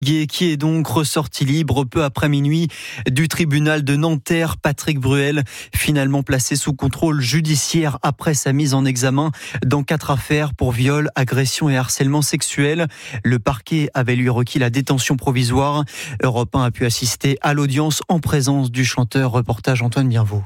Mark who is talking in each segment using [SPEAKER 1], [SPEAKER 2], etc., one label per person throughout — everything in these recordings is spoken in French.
[SPEAKER 1] Gué, qui est donc ressorti libre peu après minuit du tribunal de Nanterre. Patrick Bruel, finalement placé sous contrôle judiciaire après sa mise en examen dans 4 affaires pour viol, agression et harcèlement sexuel. Le parquet avait lui requis la détention provisoire. Europe 1 a pu assister à l'audience en présence du chanteur. Reportage Antoine Bienvaux.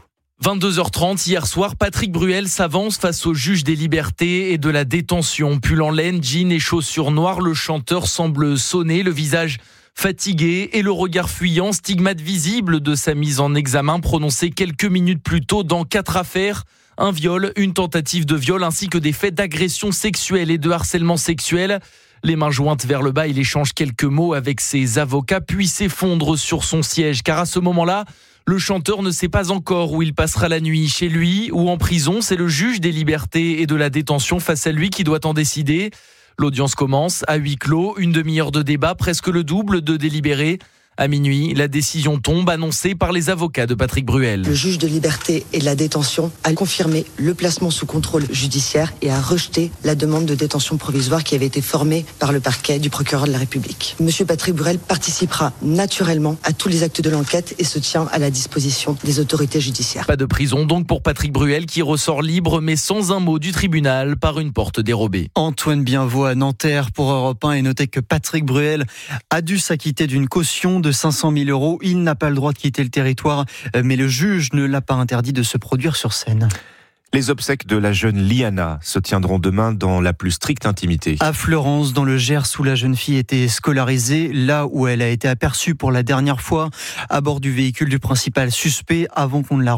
[SPEAKER 2] 22h30, hier soir, Patrick Bruel s'avance face au juge des libertés et de la détention. Pull en laine, jean et chaussures noires, le chanteur semble sonner, le visage fatigué et le regard fuyant, stigmate visible de sa mise en examen prononcée quelques minutes plus tôt dans 4 affaires. Un viol, une tentative de viol ainsi que des faits d'agression sexuelle et de harcèlement sexuel. Les mains jointes vers le bas, il échange quelques mots avec ses avocats puis s'effondre sur son siège car à ce moment-là, le chanteur ne sait pas encore où il passera la nuit, chez lui ou en prison. C'est le juge des libertés et de la détention face à lui qui doit en décider. L'audience commence à huis clos, une demi-heure de débat, presque le double de délibérés. À minuit, la décision tombe, annoncée par les avocats de Patrick Bruel.
[SPEAKER 3] Le juge de liberté et de la détention a confirmé le placement sous contrôle judiciaire et a rejeté la demande de détention provisoire qui avait été formée par le parquet du procureur de la République. Monsieur Patrick Bruel participera naturellement à tous les actes de l'enquête et se tient à la disposition des autorités judiciaires.
[SPEAKER 2] Pas de prison donc pour Patrick Bruel qui ressort libre mais sans un mot du tribunal par une porte dérobée.
[SPEAKER 1] Antoine Bienvaux à Nanterre pour Europe 1 et notez que Patrick Bruel a dû s'acquitter d'une caution de 500 000 €. Il n'a pas le droit de quitter le territoire, mais le juge ne l'a pas interdit de se produire sur scène.
[SPEAKER 4] Les obsèques de la jeune Liana se tiendront demain dans la plus stricte intimité.
[SPEAKER 1] À Fleurance, dans le Gers, où la jeune fille était scolarisée, là où elle a été aperçue pour la dernière fois, à bord du véhicule du principal suspect, avant qu'on ne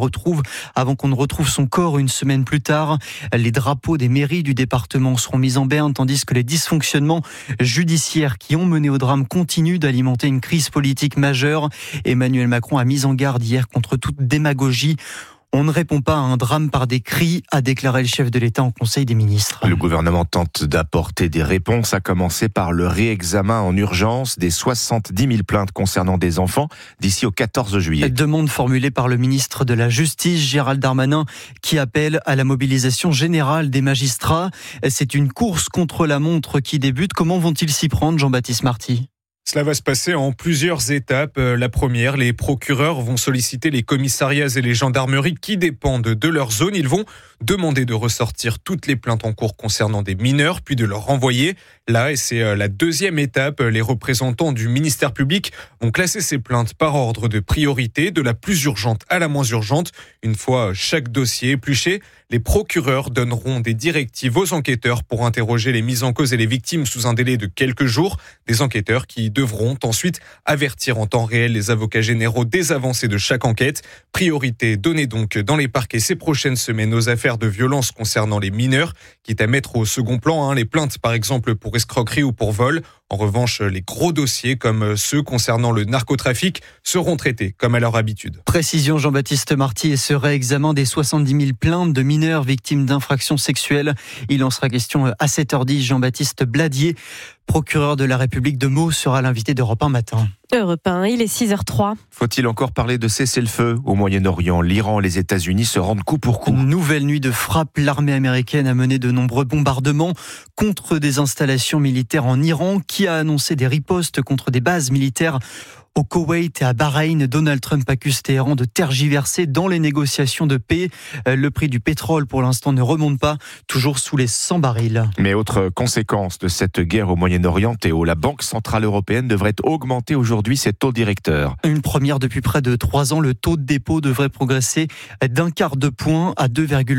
[SPEAKER 1] retrouve son corps une semaine plus tard. Les drapeaux des mairies du département seront mis en berne, tandis que les dysfonctionnements judiciaires qui ont mené au drame continuent d'alimenter une crise politique majeure. Emmanuel Macron a mis en garde hier contre toute démagogie. On ne répond pas à un drame par des cris, a déclaré le chef de l'État en Conseil des ministres.
[SPEAKER 4] Le gouvernement tente d'apporter des réponses, à commencer par le réexamen en urgence des 70 000 plaintes concernant des enfants d'ici au 14 juillet.
[SPEAKER 1] Demande formulée par le ministre de la Justice, Gérald Darmanin, qui appelle à la mobilisation générale des magistrats. C'est une course contre la montre qui débute. Comment vont-ils s'y prendre, Jean-Baptiste Marty ?
[SPEAKER 5] Cela va se passer en plusieurs étapes. La première, les procureurs vont solliciter les commissariats et les gendarmeries qui dépendent de leur zone. Ils vont demander de ressortir toutes les plaintes en cours concernant des mineurs, puis de leur renvoyer. Là, et c'est la deuxième étape, les représentants du ministère public vont classer ces plaintes par ordre de priorité, de la plus urgente à la moins urgente. Une fois chaque dossier épluché, les procureurs donneront des directives aux enquêteurs pour interroger les mises en cause et les victimes sous un délai de quelques jours. Des enquêteurs qui devront ensuite avertir en temps réel les avocats généraux des avancées de chaque enquête. Priorité donnée donc dans les parquets ces prochaines semaines aux affaires de violence concernant les mineurs, quitte à mettre au second plan les plaintes par exemple pour escroquerie ou pour vol. En revanche, les gros dossiers comme ceux concernant le narcotrafic seront traités comme à leur habitude.
[SPEAKER 1] Précision Jean-Baptiste Marty et ce réexamen des 70 000 plaintes de mineurs victimes d'infractions sexuelles. Il en sera question à 7h10. Jean-Baptiste Bladier, procureur de la République de Meaux, sera l'invité d'Europe 1 matin.
[SPEAKER 6] Europe 1, il est 6h03.
[SPEAKER 4] Faut-il encore parler de cessez-le-feu au Moyen-Orient ? L'Iran et les États-Unis se rendent coup pour coup.
[SPEAKER 1] Une nouvelle nuit de frappe. L'armée américaine a mené de nombreux bombardements contre des installations militaires en Iran, qui a annoncé des ripostes contre des bases militaires au Koweït et à Bahreïn. Donald Trump accuse Téhéran de tergiverser dans les négociations de paix. Le prix du pétrole, pour l'instant, ne remonte pas, toujours sous les 100 barils.
[SPEAKER 4] Mais autre conséquence de cette guerre au Moyen-Orient, Théo, la Banque Centrale Européenne devrait augmenter aujourd'hui ses taux directeurs.
[SPEAKER 1] Une première depuis près de 3 ans. Le taux de dépôt devrait progresser d'1/4 de point à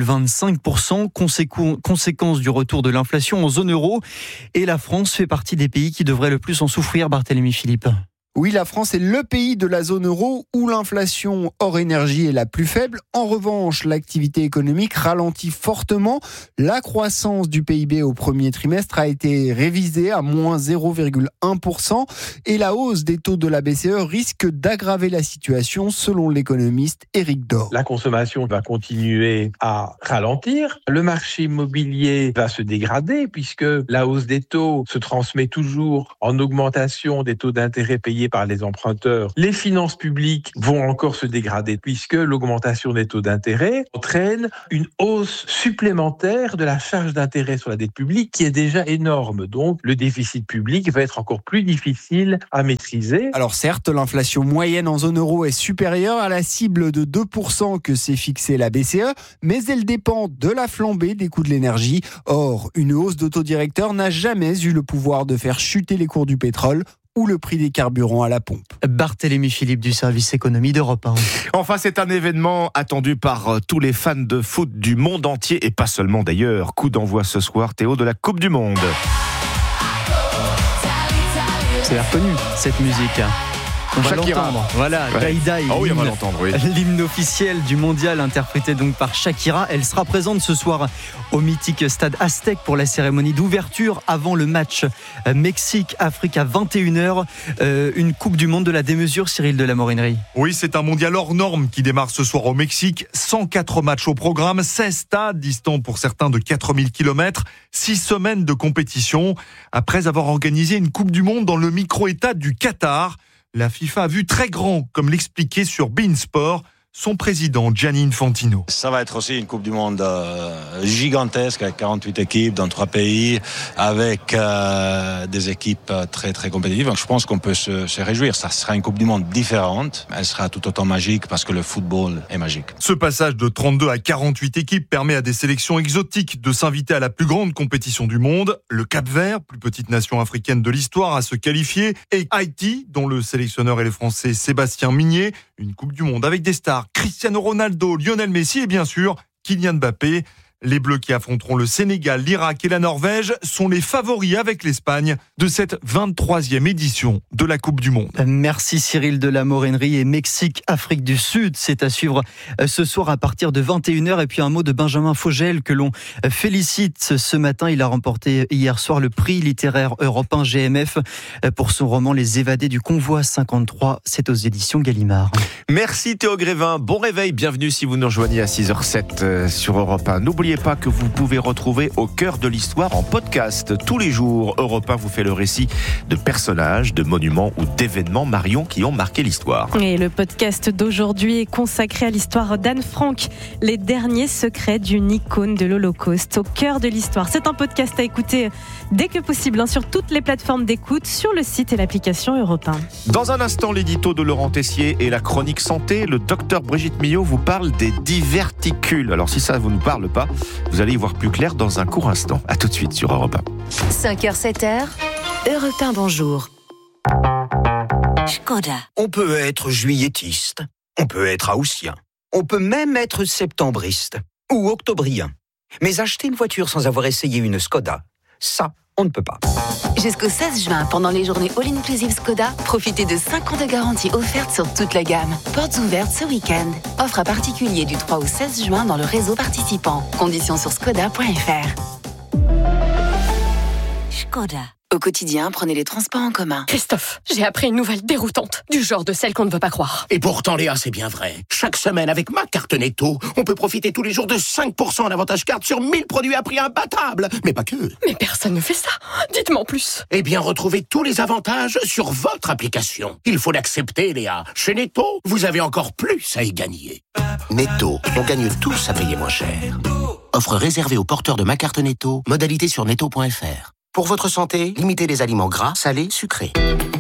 [SPEAKER 1] 2,25%. Conséquence du retour de l'inflation en zone euro. Et la France fait partie des pays qui devraient le plus en souffrir, Barthélémy Philippe.
[SPEAKER 7] Oui, la France est le pays de la zone euro où l'inflation hors énergie est la plus faible. En revanche, l'activité économique ralentit fortement. La croissance du PIB au premier trimestre a été révisée à moins 0,1% et la hausse des taux de la BCE risque d'aggraver la situation selon l'économiste Éric Dor.
[SPEAKER 8] La consommation va continuer à ralentir. Le marché immobilier va se dégrader puisque la hausse des taux se transmet toujours en augmentation des taux d'intérêt payés payés par les emprunteurs, les finances publiques vont encore se dégrader puisque l'augmentation des taux d'intérêt entraîne une hausse supplémentaire de la charge d'intérêt sur la dette publique qui est déjà énorme. Donc, le déficit public va être encore plus difficile à maîtriser.
[SPEAKER 7] Alors certes, l'inflation moyenne en zone euro est supérieure à la cible de 2% que s'est fixée la BCE, mais elle dépend de la flambée des coûts de l'énergie. Or, une hausse de taux directeur n'a jamais eu le pouvoir de faire chuter les cours du pétrole ou le prix des carburants à la pompe.
[SPEAKER 1] Barthélémy Philippe du service économie d'Europe 1.
[SPEAKER 4] Enfin, c'est un événement attendu par tous les fans de foot du monde entier et pas seulement d'ailleurs. Coup d'envoi ce soir, Théo, de la Coupe du Monde.
[SPEAKER 1] C'est reconnu cette musique. On va
[SPEAKER 4] Shakira.
[SPEAKER 1] l'entendre. Voilà,
[SPEAKER 4] Ouais.
[SPEAKER 1] Gaïdaï.
[SPEAKER 4] Ah oui, on va l'entendre, oui.
[SPEAKER 1] L'hymne officiel du mondial interprété donc par Shakira. Elle sera présente ce soir au mythique stade Aztec pour la cérémonie d'ouverture avant le match Mexique-Afrique à 21h. Une Coupe du Monde de la démesure, Cyril de la Morinerie.
[SPEAKER 9] Oui, c'est un mondial hors norme qui démarre ce soir au Mexique. 104 matchs au programme, 16 stades distants pour certains de 4000 km, 6 semaines de compétition. Après avoir organisé une Coupe du Monde dans le micro-État du Qatar, la FIFA a vu très grand, comme l'expliquait sur beIN Sport son président Gianni Infantino.
[SPEAKER 10] Ça va être aussi une Coupe du Monde gigantesque avec 48 équipes dans 3 pays, avec des équipes très très compétitives. Donc, je pense qu'on peut se réjouir. Ça sera une Coupe du Monde différente. Elle sera tout autant magique parce que le football est magique.
[SPEAKER 9] Ce passage de 32 à 48 équipes permet à des sélections exotiques de s'inviter à la plus grande compétition du monde. Le Cap-Vert, plus petite nation africaine de l'histoire, à se qualifier. Et Haïti, dont le sélectionneur est le Français Sébastien Migné. Une Coupe du Monde avec des stars Cristiano Ronaldo, Lionel Messi et bien sûr Kylian Mbappé. Les Bleus qui affronteront le Sénégal, l'Irak et la Norvège sont les favoris avec l'Espagne de cette 23e édition de la Coupe du Monde.
[SPEAKER 1] Merci Cyril de la Morinerie. Et Mexique, Afrique du Sud, c'est à suivre ce soir à partir de 21h. Et puis un mot de Benjamin Fogel que l'on félicite ce matin. Il a remporté hier soir le prix littéraire européen GMF pour son roman Les évadés du convoi 53. C'est aux éditions Gallimard.
[SPEAKER 4] Merci Théo Grévin, bon réveil, bienvenue si vous nous rejoignez à 6h07 sur Europe 1. N'oubliez pas que vous pouvez retrouver Au cœur de l'histoire en podcast tous les jours. Europe 1 vous fait le récit de personnages, de monuments ou d'événements, Marion, qui ont marqué l'histoire.
[SPEAKER 6] Et le podcast d'aujourd'hui est consacré à l'histoire d'Anne Frank, les derniers secrets d'une icône de l'Holocauste. Au cœur de l'histoire. C'est un podcast à écouter dès que possible sur toutes les plateformes d'écoute, sur le site et l'application Europe 1.
[SPEAKER 4] Dans un instant, l'édito de Laurent Tessier et la chronique santé. Le docteur Brigitte Millot vous parle des diverticules. Alors si ça ne vous nous parle pas, vous allez y voir plus clair dans un court instant. À tout de suite sur Europe 1.
[SPEAKER 11] 5h, 7h, Europe 1, bonjour. Škoda.
[SPEAKER 12] On peut être juillettiste, on peut être haussien, on peut même être septembriste ou octobrien. Mais acheter une voiture sans avoir essayé une Škoda, ça, on ne peut pas.
[SPEAKER 11] Jusqu'au 16 juin, pendant les journées All-Inclusive Škoda, profitez de 5 ans de garantie offerte sur toute la gamme. Portes ouvertes ce week-end. Offre à particulier du 3 au 16 juin dans le réseau participant. Conditions sur škoda.fr. Škoda. Au quotidien, prenez les transports en commun.
[SPEAKER 13] Christophe, j'ai appris une nouvelle déroutante, du genre de celle qu'on ne veut pas croire.
[SPEAKER 14] Et pourtant, Léa, c'est bien vrai. Chaque semaine, avec ma carte Netto, on peut profiter tous les jours de 5% en avantage carte sur 1000 produits à prix imbattable. Mais pas que.
[SPEAKER 13] Mais personne ne fait ça. Dites-moi en plus.
[SPEAKER 14] Eh bien, retrouvez tous les avantages sur votre application. Il faut l'accepter, Léa. Chez Netto, vous avez encore plus à y gagner. Netto, on gagne tous à payer moins cher. Offre réservée aux porteurs de ma carte Netto. Modalité sur netto.fr. Pour votre santé, limitez les aliments gras, salés, sucrés.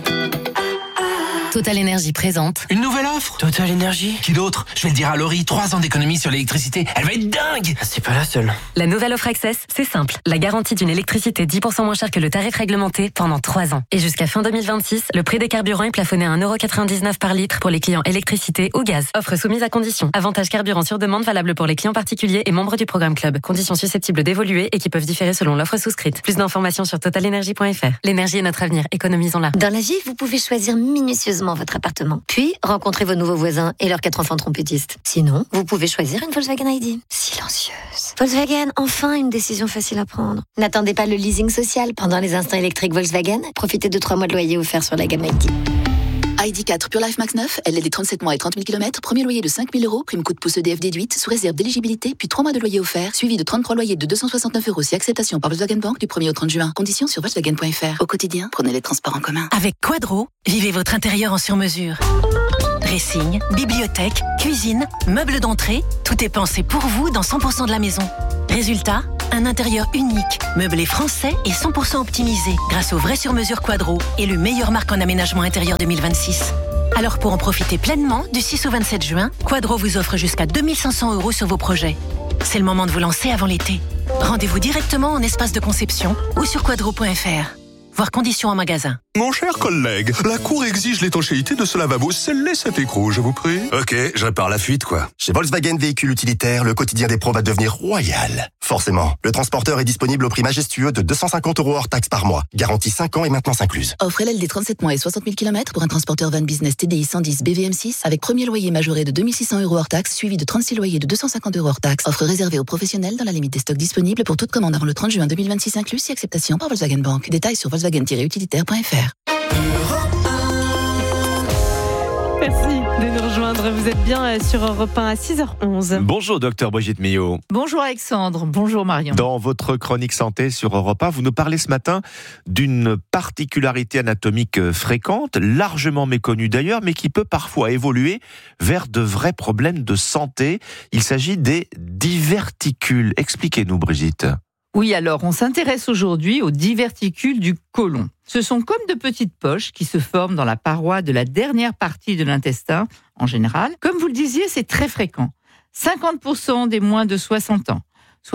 [SPEAKER 11] Total Énergie présente.
[SPEAKER 15] Une nouvelle offre
[SPEAKER 1] Total Énergie.
[SPEAKER 15] Qui d'autre? Je vais le dire à Laurie, 3 ans d'économie sur l'électricité. Elle va être dingue.
[SPEAKER 1] C'est pas la seule.
[SPEAKER 6] La nouvelle offre Access, c'est simple. La garantie d'une électricité 10% moins chère que le tarif réglementé pendant 3 ans. Et jusqu'à fin 2026, le prix des carburants est plafonné à 1,99€ par litre pour les clients électricité ou gaz. Offre soumise à conditions. Avantage carburant sur demande valable pour les clients particuliers et membres du programme Club. Conditions susceptibles d'évoluer et qui peuvent différer selon l'offre souscrite. Plus d'informations sur totalenergie.fr. L'énergie est notre avenir. Économisons-la.
[SPEAKER 16] Dans la vie, vous pouvez choisir minutieusement votre appartement. Puis, rencontrez vos nouveaux voisins et leurs 4 enfants trompettistes. Sinon, vous pouvez choisir une Volkswagen ID. Silencieuse. Volkswagen, enfin une décision facile à prendre. N'attendez pas le leasing social pendant les instants électriques Volkswagen. Profitez de 3 mois de loyer offerts sur la gamme ID.
[SPEAKER 11] ID4 Pure Life Max 9, LLD 37 mois et 30 000 km, premier loyer de 5 000 €, prime coup de pouce EDF déduite, sous réserve d'éligibilité, puis 3 mois de loyer offert, suivi de 33 loyers de 269 € si acceptation par Volkswagen Bank du 1er au 30 juin. Conditions sur Volkswagen.fr. Au quotidien, prenez les transports en commun.
[SPEAKER 17] Avec Quadro, vivez votre intérieur en sur-mesure. Dressing, bibliothèque, cuisine, meubles d'entrée, tout est pensé pour vous dans 100% de la maison. Résultat, un intérieur unique, meublé français et 100% optimisé grâce au vrai sur-mesure Quadro, élu meilleure marque en aménagement intérieur 2026. Alors pour en profiter pleinement, du 6 au 27 juin, Quadro vous offre jusqu'à 2 500 € sur vos projets. C'est le moment de vous lancer avant l'été. Rendez-vous directement en espace de conception ou sur quadro.fr. Voir conditions en magasin.
[SPEAKER 18] Mon cher collègue, la Cour exige l'étanchéité de ce lavabo scellé cet écrou, je vous prie. Ok, je répare la fuite, quoi.
[SPEAKER 19] Chez Volkswagen Véhicules Utilitaires, le quotidien des pros va devenir royal. Forcément, le transporteur est disponible au prix majestueux de 250 € hors taxe par mois. Garantie 5 ans et maintenance incluse.
[SPEAKER 11] Offre LLD 37 mois et 60 000 km pour un transporteur van business TDI 110 BVM6 avec premier loyer majoré de 2 600 € hors taxe, suivi de 36 loyers de 250 € hors taxe. Offre réservée aux professionnels dans la limite des stocks disponibles pour toute commande avant le 30 juin 2026 inclus si acceptation par Volkswagen Bank. Détails sur volkswagen-utilitaire.fr.
[SPEAKER 20] Merci de nous rejoindre. Vous êtes bien sur Europe 1 à 6h11.
[SPEAKER 4] Bonjour docteur Brigitte Millot.
[SPEAKER 21] Bonjour Alexandre, bonjour Marion.
[SPEAKER 4] Dans votre chronique santé sur Europe 1, vous nous parlez ce matin d'une particularité anatomique fréquente, largement méconnue d'ailleurs, mais qui peut parfois évoluer vers de vrais problèmes de santé. Il s'agit des diverticules. Expliquez-nous Brigitte.
[SPEAKER 21] Oui, alors on s'intéresse aujourd'hui aux diverticules du côlon. Ce sont comme de petites poches qui se forment dans la paroi de la dernière partie de l'intestin, en général. Comme vous le disiez, c'est très fréquent. 50% des moins de 60 ans,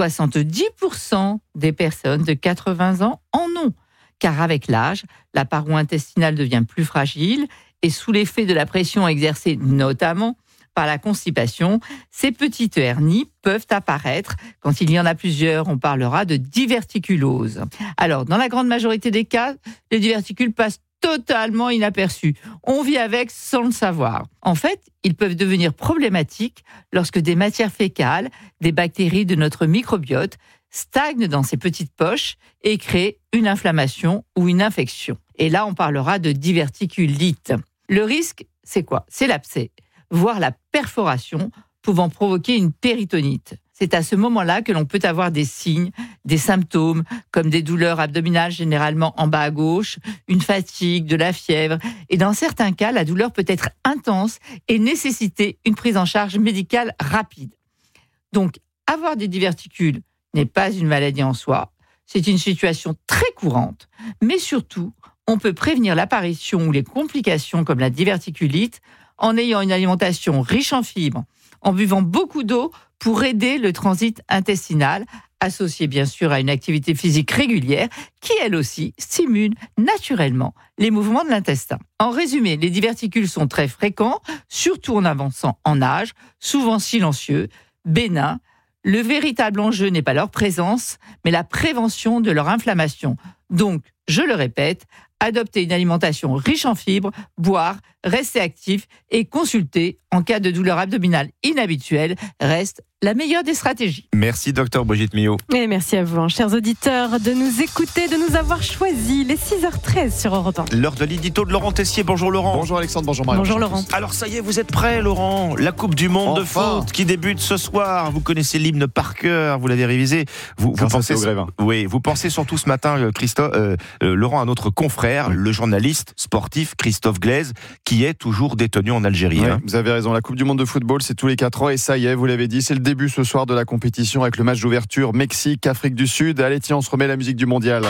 [SPEAKER 21] 70% des personnes de 80 ans en ont. Car avec l'âge, la paroi intestinale devient plus fragile et sous l'effet de la pression exercée notamment par la constipation, ces petites hernies peuvent apparaître. Quand il y en a plusieurs, on parlera de diverticulose. Alors, dans la grande majorité des cas, les diverticules passent totalement inaperçus. On vit avec sans le savoir. En fait, ils peuvent devenir problématiques lorsque des matières fécales, des bactéries de notre microbiote, stagnent dans ces petites poches et créent une inflammation ou une infection. Et là, on parlera de diverticulite. Le risque, c'est quoi ? C'est l'abcès, voire la perforation, pouvant provoquer une péritonite. C'est à ce moment-là que l'on peut avoir des signes, des symptômes, comme des douleurs abdominales généralement en bas à gauche, une fatigue, de la fièvre. Et dans certains cas, la douleur peut être intense et nécessiter une prise en charge médicale rapide. Donc, avoir des diverticules n'est pas une maladie en soi. C'est une situation très courante. Mais surtout, on peut prévenir l'apparition ou les complications comme la diverticulite en ayant une alimentation riche en fibres, en buvant beaucoup d'eau pour aider le transit intestinal, associé bien sûr à une activité physique régulière qui, elle aussi, stimule naturellement les mouvements de l'intestin. En résumé, les diverticules sont très fréquents, surtout en avançant en âge, souvent silencieux, bénins. Le véritable enjeu n'est pas leur présence, mais la prévention de leur inflammation. Donc, je le répète, adopter une alimentation riche en fibres, boire, rester actif et consulter en cas de douleur abdominale inhabituelle reste la meilleure des stratégies.
[SPEAKER 4] Merci docteur Brigitte Millot.
[SPEAKER 20] Et merci à vous, chers auditeurs, de nous écouter, de nous avoir choisi les 6h13 sur Europe 1.
[SPEAKER 4] L'heure de l'édito de Laurent Tessier. Bonjour Laurent.
[SPEAKER 22] Bonjour Alexandre, bonjour Marie.
[SPEAKER 20] Bonjour Laurent.
[SPEAKER 4] Alors ça y est, vous êtes prêts Laurent ? La Coupe du Monde de foot qui débute ce soir. Vous connaissez l'hymne par cœur, vous l'avez révisé. Vous pensez
[SPEAKER 22] au Grévin.
[SPEAKER 4] Oui, vous pensez surtout ce matin, Laurent, à notre confrère, le journaliste sportif Christophe Glaise, qui est toujours détenu en Algérie.
[SPEAKER 22] Ouais, vous avez raison, la Coupe du Monde de football, c'est tous les 4 ans et ça y est, vous l'avez dit, c'est le début ce soir de la compétition avec le match d'ouverture Mexique-Afrique du Sud. Allez tiens, on se remet la musique du mondial.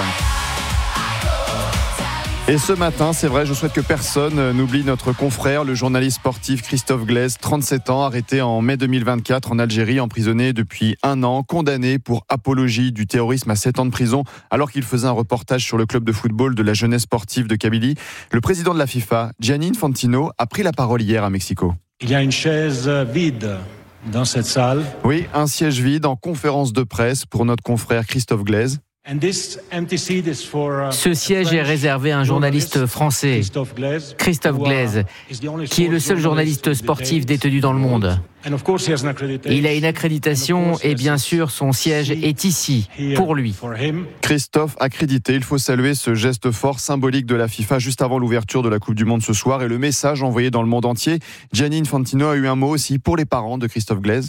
[SPEAKER 22] Et ce matin, c'est vrai, je souhaite que personne n'oublie notre confrère, le journaliste sportif Christophe Glaise, 37 ans, arrêté en mai 2024 en Algérie, emprisonné depuis 1 an, condamné pour apologie du terrorisme à 7 ans de prison, alors qu'il faisait un reportage sur le club de football de la jeunesse sportive de Kabylie. Le président de la FIFA, Gianni Infantino, a pris la parole hier à Mexico.
[SPEAKER 23] Il y a une chaise vide dans cette salle.
[SPEAKER 22] Oui, un siège vide en conférence de presse pour notre confrère Christophe Glaise.
[SPEAKER 2] Ce siège est réservé à un journaliste français, Christophe Glaise, qui est le seul journaliste sportif détenu dans le monde. Il a une accréditation et bien sûr son siège est ici, pour lui.
[SPEAKER 22] Christophe accrédité, il faut saluer ce geste fort symbolique de la FIFA juste avant l'ouverture de la Coupe du Monde ce soir et le message envoyé dans le monde entier. Gianni Infantino a eu un mot aussi pour les parents de Christophe Glaise.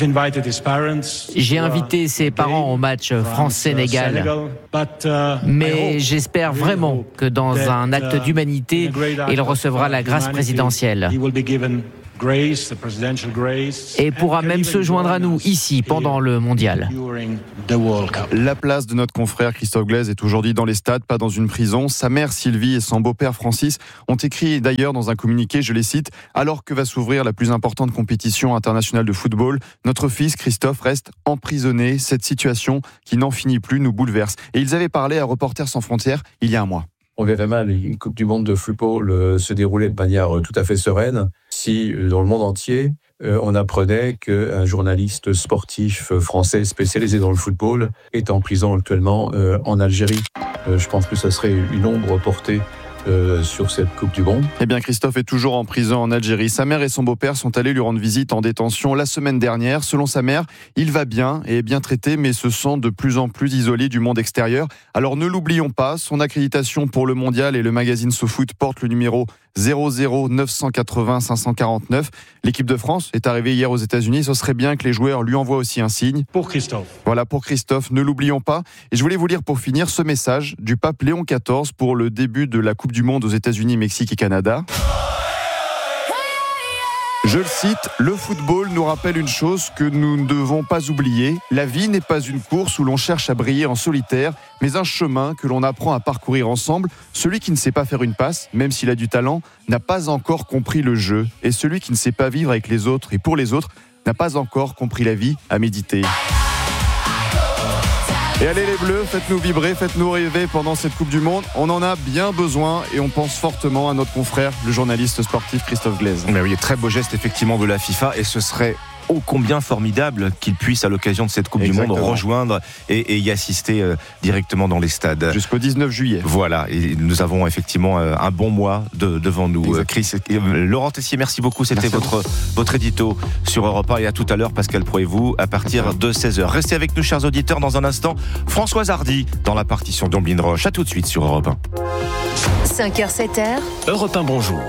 [SPEAKER 2] J'ai invité ses parents au match France-Sénégal, mais j'espère vraiment que dans un acte d'humanité, il recevra la grâce présidentielle. Et pourra même se joindre à nous ici pendant le mondial.
[SPEAKER 22] La place de notre confrère Christophe Glaise est aujourd'hui dans les stades, pas dans une prison. Sa mère Sylvie et son beau-père Francis ont écrit d'ailleurs dans un communiqué, je les cite, « Alors que va s'ouvrir la plus importante compétition internationale de football, notre fils Christophe reste emprisonné. Cette situation qui n'en finit plus nous bouleverse. » Et ils avaient parlé à Reporters sans frontières il y a un mois.
[SPEAKER 3] On verrait mal une Coupe du Monde de football se dérouler de manière tout à fait sereine si, dans le monde entier, on apprenait qu'un journaliste sportif français spécialisé dans le football est en prison actuellement en Algérie. Je pense que ça serait une ombre portée sur cette Coupe du Monde.
[SPEAKER 22] Eh bien, Christophe est toujours en prison en Algérie. Sa mère et son beau-père sont allés lui rendre visite en détention la semaine dernière. Selon sa mère, il va bien et est bien traité, mais se sent de plus en plus isolé du monde extérieur. Alors ne l'oublions pas, son accréditation pour le mondial et le magazine SoFoot porte le numéro 00 980 549. L'équipe de France est arrivée hier aux États-Unis. Ce serait bien que les joueurs lui envoient aussi un signe.
[SPEAKER 23] Pour Christophe.
[SPEAKER 22] Voilà, pour Christophe, ne l'oublions pas. Et je voulais vous lire pour finir ce message du pape Léon XIV pour le début de la Coupe du Monde aux États-Unis, Mexique et Canada. Je le cite, « Le football nous rappelle une chose que nous ne devons pas oublier. La vie n'est pas une course où l'on cherche à briller en solitaire, mais un chemin que l'on apprend à parcourir ensemble. Celui qui ne sait pas faire une passe, même s'il a du talent, n'a pas encore compris le jeu. Et celui qui ne sait pas vivre avec les autres et pour les autres n'a pas encore compris la vie à méditer. » Et allez les Bleus, faites-nous vibrer, faites-nous rêver pendant cette Coupe du Monde. On en a bien besoin et on pense fortement à notre confrère, le journaliste sportif Christophe Glaise.
[SPEAKER 4] Mais oui, très beau geste effectivement de la FIFA et ce serait ô combien formidable qu'il puisse à l'occasion de cette Coupe
[SPEAKER 22] Exactement.
[SPEAKER 4] du Monde rejoindre et y assister directement dans les stades.
[SPEAKER 22] Jusqu'au 19 juillet.
[SPEAKER 4] Voilà, et nous avons effectivement un bon mois devant nous. Chris, Laurent Tessier, merci beaucoup. C'était votre édito sur Europe 1 et à tout à l'heure, Pascal Pro et vous, à partir de 16h. Restez avec nous, chers auditeurs, dans un instant. Françoise Hardy dans la partition d'Omblin Roche. À tout de suite sur Europe 1.
[SPEAKER 5] 5h, 7h.
[SPEAKER 14] Europe 1, bonjour.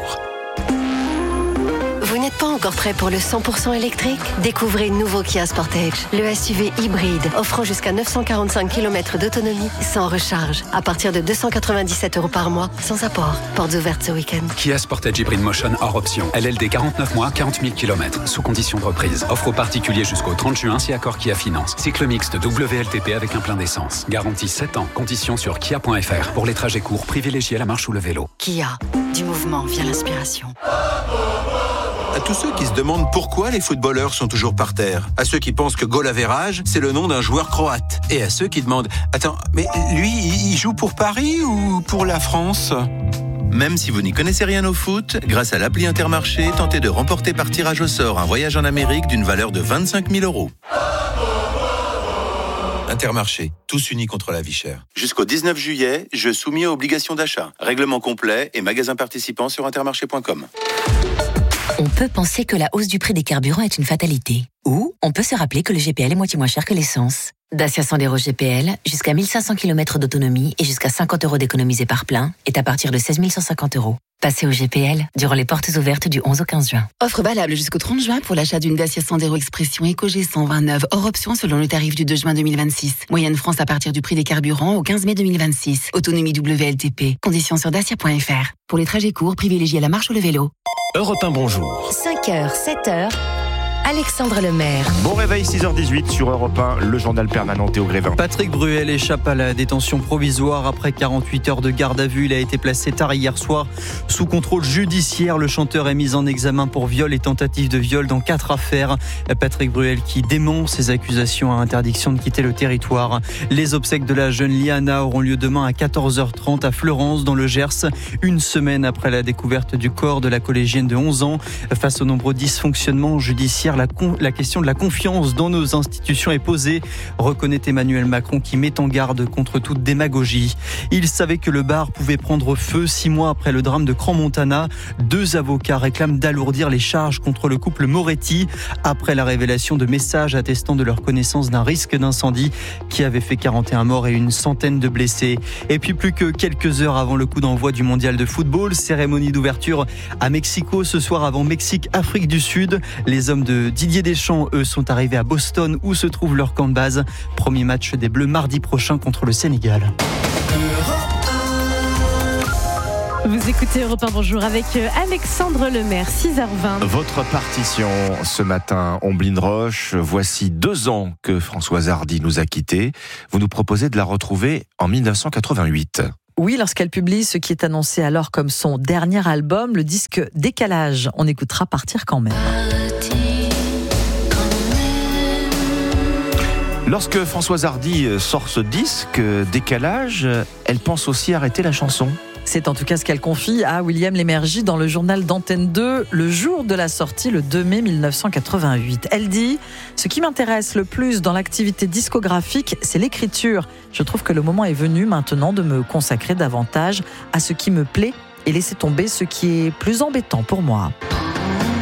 [SPEAKER 5] Vous n'êtes pas encore prêt pour le 100% électrique ? Découvrez le nouveau Kia Sportage, le SUV hybride offrant jusqu'à 945 km d'autonomie sans recharge, à partir de 297 € par mois, sans apport. Portes ouvertes ce week-end.
[SPEAKER 24] Kia Sportage Hybrid Motion hors option. LLD 49 mois, 40 000 km, sous condition de reprise. Offre aux particuliers jusqu'au 30 juin si accord Kia Finance. Cycle mixte WLTP avec un plein d'essence. Garantie 7 ans. Conditions sur kia.fr. Pour les trajets courts, privilégiez la marche ou le vélo.
[SPEAKER 5] Kia, du mouvement vient l'inspiration.
[SPEAKER 25] À tous ceux qui se demandent pourquoi les footballeurs sont toujours par terre. À ceux qui pensent que goal average, c'est le nom d'un joueur croate. Et à ceux qui demandent « Attends, mais lui, il joue pour Paris ou pour la France ?» Même si vous n'y connaissez rien au foot, grâce à l'appli Intermarché, tentez de remporter par tirage au sort un voyage en Amérique d'une valeur de 25 000 €. Intermarché, tous unis contre la vie chère. Jusqu'au 19 juillet, jeu soumis à obligation d'achat. Règlement complet et magasins participants sur intermarché.com.
[SPEAKER 26] On peut penser que la hausse du prix des carburants est une fatalité. Ou on peut se rappeler que le GPL est moitié moins cher que l'essence. Dacia Sandero GPL, jusqu'à 1500 km d'autonomie et jusqu'à 50 € d'économisés par plein, est à partir de 16 150 €. Passez au GPL durant les portes ouvertes du 11 au 15 juin.
[SPEAKER 11] Offre valable jusqu'au 30 juin pour l'achat d'une Dacia Sandero Expression Eco G129 hors option selon le tarif du 2 juin 2026. Moyenne France à partir du prix des carburants au 15 mai 2026. Autonomie WLTP. Conditions sur dacia.fr. Pour les trajets courts, privilégiez la marche ou le vélo.
[SPEAKER 14] Europe 1, bonjour.
[SPEAKER 5] 5h, 7h. Alexandre Lemaire.
[SPEAKER 4] Bon réveil, 6h18 sur Europe 1, le journal permanent Théo Grévin.
[SPEAKER 1] Patrick Bruel échappe à la détention provisoire après 48 heures de garde à vue. Il a été placé tard hier soir sous contrôle judiciaire. Le chanteur est mis en examen pour viol et tentative de viol dans 4 affaires. Patrick Bruel qui dément ses accusations à interdiction de quitter le territoire. Les obsèques de la jeune Liana auront lieu demain à 14h30 à Fleurance dans le Gers. Une semaine après la découverte du corps de la collégienne de 11 ans. Face aux nombreux dysfonctionnements judiciaires, la question de la confiance dans nos institutions est posée, reconnaît Emmanuel Macron qui met en garde contre toute démagogie. Il savait que le bar pouvait prendre feu 6 mois après le drame de Crans-Montana. 2 avocats réclament d'alourdir les charges contre le couple Moretti après la révélation de messages attestant de leur connaissance d'un risque d'incendie qui avait fait 41 morts et une centaine de blessés. Et puis plus que quelques heures avant le coup d'envoi du mondial de football, cérémonie d'ouverture à Mexico ce soir avant Mexique-Afrique du Sud. Les hommes de Didier Deschamps, eux, sont arrivés à Boston où se trouve leur camp de base. Premier match des Bleus mardi prochain contre le Sénégal.
[SPEAKER 20] Vous écoutez Europe 1, bonjour, avec Alexandre Lemaire, 6h20.
[SPEAKER 4] Votre partition ce matin, Omblin Roche. Voici 2 ans que Françoise Hardy nous a quittés. Vous nous proposez de la retrouver en 1988.
[SPEAKER 7] Oui, lorsqu'elle publie ce qui est annoncé alors comme son dernier album, le disque Décalage. On écoutera Partir quand même.
[SPEAKER 4] Lorsque Françoise Hardy sort ce disque Décalage, elle pense aussi arrêter la chanson.
[SPEAKER 7] C'est en tout cas ce qu'elle confie à William Lémergie dans le journal d'Antenne 2, le jour de la sortie, le 2 mai 1988. Elle dit « Ce qui m'intéresse le plus dans l'activité discographique, c'est l'écriture. Je trouve que le moment est venu maintenant de me consacrer davantage à ce qui me plaît et laisser tomber ce qui est plus embêtant pour moi. »